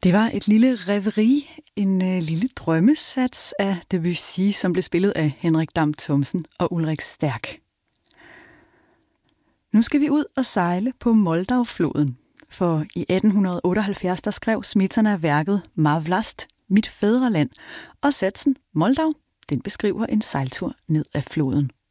Det var et lille rêveri, en lille drømmesats af Debussy, som blev spillet af Henrik Dam Thomsen og Ulrik Stærk. Nu skal vi ud og sejle på Moldau-floden, for i 1878 der skrev Smetana værket Ma vlast, mit fædreland, og satsen Moldau, den beskriver en sejltur ned ad floden.